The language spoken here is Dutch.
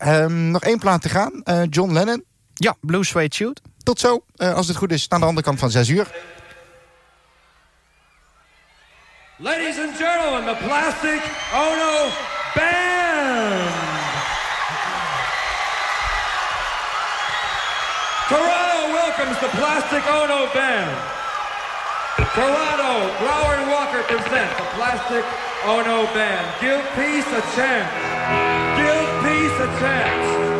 Nog 1 plaat te gaan. John Lennon. Ja, Blue Suede Shoot. Tot zo, als het goed is, aan de andere kant van 6 uur. Ladies and gentlemen, the Plastic Ono Band! Toronto welcomes the Plastic Ono Band. Toronto, Brower and Walker presents the Plastic Ono Band. Give peace a chance. Give peace a chance.